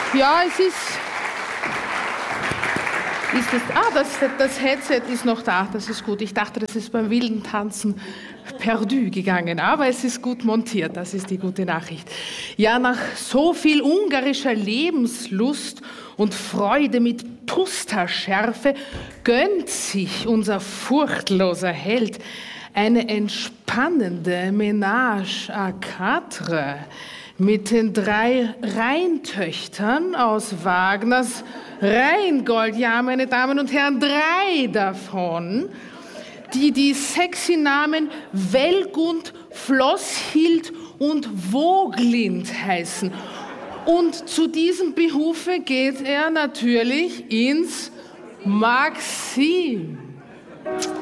Ja, es ist das Headset ist noch da, das ist gut. Ich dachte, das ist beim wilden Tanzen perdu gegangen, aber es ist gut montiert, das ist die gute Nachricht. Ja, nach so viel ungarischer Lebenslust und Freude mit Pusterschärfe gönnt sich unser furchtloser Held eine entspannende Ménage à quatre mit den 3 Rheintöchtern aus Wagners Rheingold. Ja, meine Damen und Herren, 3 davon, die sexy Namen Wellgund, Flosshild und Woglind heißen. Und zu diesem Behufe geht er natürlich ins Maxim.